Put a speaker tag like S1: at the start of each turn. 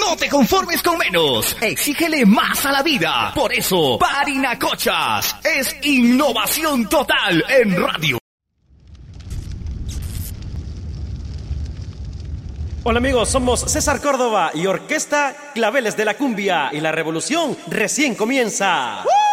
S1: No te conformes con menos. Exígele más a la vida. Por eso, Parinacochas es innovación total en radio.
S2: Hola amigos, somos César Córdoba y Orquesta Claveles de la Cumbia y la revolución recién comienza.